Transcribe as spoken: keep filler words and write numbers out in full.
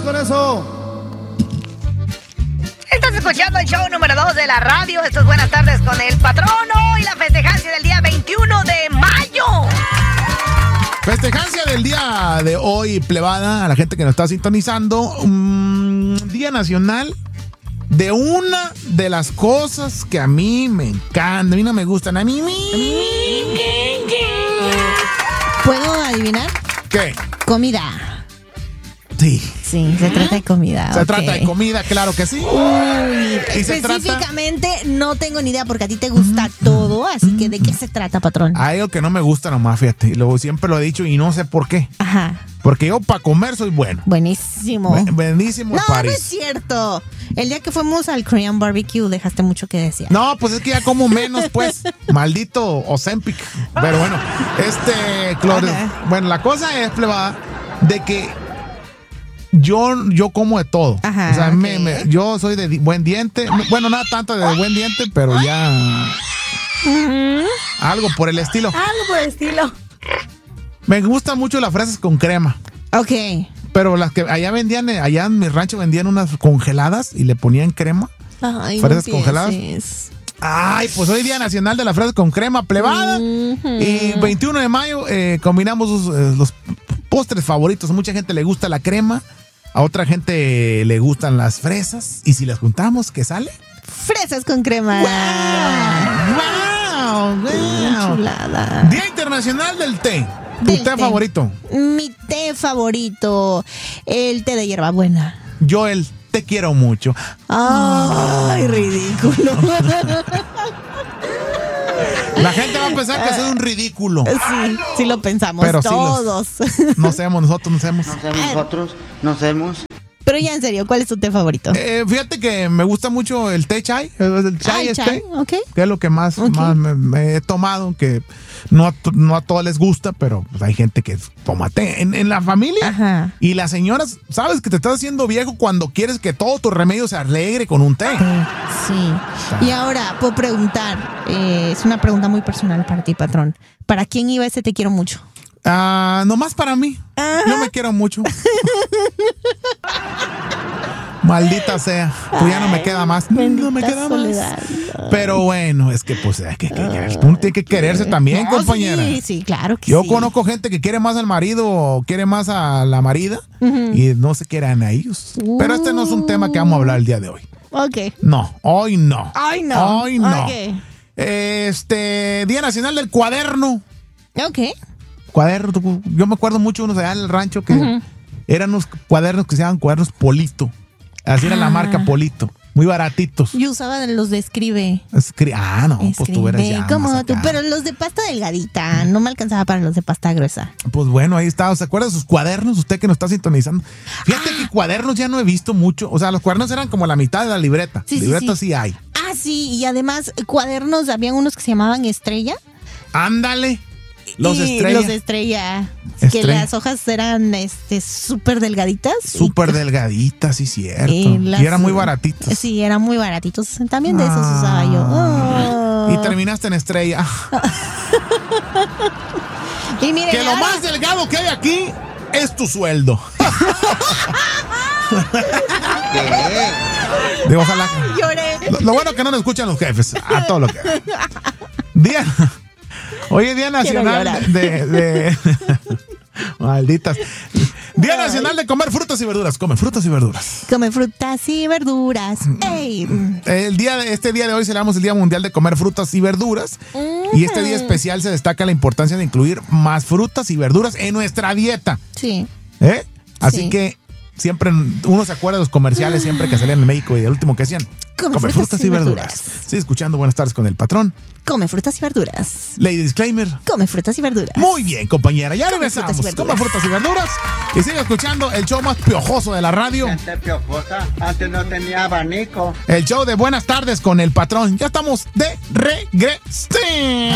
con eso. Estás escuchando el show número dos de la radio. Esto es Buenas Tardes con el Patrono y la festejancia del día veintiuno de mayo. Festejancia del día de hoy, plebada, a la gente que nos está sintonizando. Um, Día Nacional de una de las cosas que a mí me encantan, a mí no me gustan, a mí me... ¿Puedo adivinar? ¿Qué? Comida. Sí. Sí, se trata de comida. Se okay. trata de comida, claro que sí. Uy, y se específicamente trata... no tengo ni idea porque a ti te gusta mm, todo, así mm, que ¿de qué se trata, patrón? Hay algo que no me gusta nomás, fíjate, y luego siempre lo he dicho y no sé por qué. Ajá. Porque yo para comer soy bueno. Buenísimo. Bu- buenísimo No, París. no es cierto. El día que fuimos al Korean Barbecue dejaste mucho que decir. No, pues es que ya como menos, pues. Maldito Ozempic. Pero bueno, este, Clores, bueno, la cosa es, plebada, de que Yo, yo como de todo. Ajá, o sea, okay. me, me, yo soy de di- buen diente. Bueno, nada tanto de buen diente, pero ya. Uh-huh. Algo por el estilo. Algo por el estilo. Me gustan mucho las fresas con crema. Ok. Pero las que allá vendían, allá en mi rancho vendían unas congeladas y le ponían crema. Ay, fresas no congeladas. Ay, pues hoy Día Nacional de la Fresa con Crema, plebada. Uh-huh. Y veintiuno de mayo eh, combinamos los, eh, los postres favoritos. A mucha gente le gusta la crema, a otra gente le gustan las fresas. Y si las juntamos, ¿qué sale? Fresas con crema. ¡Wow! ¡Wow! wow. Chulada. Día Internacional del Té. ¿Tu Del té, té favorito? Mi té favorito, el té de hierbabuena. Yo el te quiero mucho. Ay, ridículo. La gente va a pensar que soy un ridículo. Sí, sí lo pensamos. Pero todos. Sí los, no seamos nosotros, no seamos. No seamos nosotros, no seamos. Pero ya en serio, ¿cuál es tu té favorito? Eh, fíjate que me gusta mucho el té chai. El chai, ah, es chai, té, okay. Que es lo que más, okay. más me, me he tomado, que no a, no a todos les gusta, pero pues hay gente que toma té. En, en la familia. Ajá. Y las señoras, sabes que te estás haciendo viejo cuando quieres que todo tu remedio se alegre con un té. Sí. Ah. Y ahora, puedo preguntar, eh, es una pregunta muy personal para ti, patrón. ¿Para quién iba ese te quiero mucho? Ah, uh, nomás para mí. Ajá. Yo me quiero mucho. Maldita sea, pues ya no me queda más. No me queda soledad. más. Pero bueno, es que pues es que, que, que el punto tiene que quererse también, no, compañera. Sí, sí, claro que Yo sí. conozco gente que quiere más al marido o quiere más a la marida uh-huh. y no se quieren a ellos. Uh. Pero este no es un tema que vamos a hablar el día de hoy. Ok. No, hoy no. Hoy no. Hoy no. Okay. Este, Día Nacional del Cuaderno. Ok. Cuaderno, yo me acuerdo mucho unos allá en el rancho que uh-huh. eran unos cuadernos que se llaman cuadernos Polito. Así ah. era la marca Polito. Muy baratitos. Yo usaba los de Escribe. Escri- ah, no, Escribe. Pues tú eres ya ¿Cómo más tú? acá. Pero los de pasta delgadita. No me alcanzaba para los de pasta gruesa. Pues bueno, ahí está. ¿Se acuerdan de sus cuadernos? Usted que nos está sintonizando. Fíjate ah. que cuadernos ya no he visto mucho. O sea, los cuadernos eran como la mitad de la libreta. Sí, libreta sí, sí. sí hay. Ah, sí. Y además, cuadernos, habían unos que se llamaban Estrella. Ándale. Los y estrella. Los de estrella, estrella. Que las hojas eran este súper delgaditas. Súper delgaditas, sí, cierto. Y, las, y eran muy baratitos. Sí, eran muy baratitos. También de esos ah, usaba yo. Oh. Y terminaste en Estrella. Y miren, que lo ahora... más delgado que hay aquí es tu sueldo. ¿Qué? Digo, ojalá. Lloré. Lo, lo bueno que no nos escuchan los jefes. A todo lo que. Día. Hoy es Día Nacional de, de, de malditas. Día Ay. Nacional de comer frutas y verduras. Come frutas y verduras. Come frutas y verduras. Ey. El día de, este día de hoy celebramos el Día Mundial de Comer Frutas y Verduras. Uh-huh. Y este día especial se destaca la importancia de incluir más frutas y verduras en nuestra dieta. Sí. ¿Eh? Así sí. que siempre uno se acuerda de los comerciales siempre que salían en México y el último que hacían. Come, Come frutas, frutas y verduras. verduras. Sigue escuchando Buenas Tardes con el Patrón. Come frutas y verduras. Lady Disclaimer. Come frutas y verduras. Muy bien, compañera. Ya regresamos. Come frutas y verduras. Y sigue escuchando el show más piojoso de la radio. Gente piojosa. Antes no tenía abanico. El show de Buenas Tardes con el Patrón. Ya estamos de regreso.